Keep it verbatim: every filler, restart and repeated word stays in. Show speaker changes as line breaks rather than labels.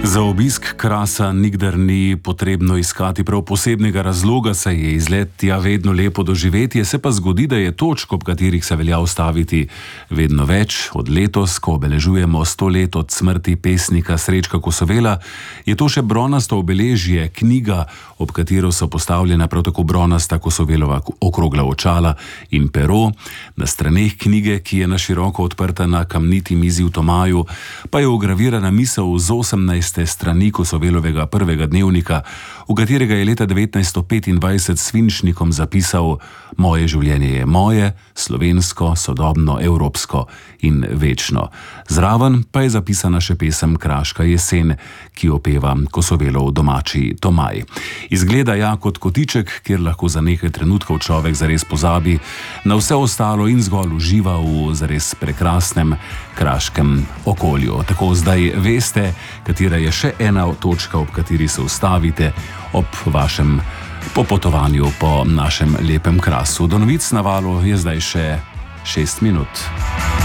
Za obisk Krasa nikdar ni potrebno iskati prav posebnega razloga, saj je izlet tja vedno lepo doživetje, se pa zgodi, da je točk, ob katerih se velja ustaviti, vedno več. Od letos, ko obeležujemo sto let od smrti pesnika Srečka Kosovela, je to še bronasto obeležje, knjiga, ob katero so postavljena prav tako bronasta Kosovelova okrogla očala in pero. Na straneh knjige, ki je na široko odprta na kamniti mizi v Tomaju, pa je vgravirana misel z osemnajste strani Kosovelovega prvega dnevnika, v katerega je leta devetnajststo petindvajset s svinčnikom zapisal: "Moje življenje je moje, slovensko, sodobno, evropsko in večno." Zraven pa je zapisana še pesem Kraška jesen, ki opeva Kosovelov domači Tomaj. Izgleda ja kot kotiček, kjer lahko za nekaj trenutkov človek zares pozabi na vse ostalo in zgolj uživa v zares prekrasnem kraškem okolju. Tako zdaj veste, katera je še ena točka, ob kateri se ustavite ob vašem popotovanju po našem lepem Krasu. Do novic na Valu je zdaj še šest minut.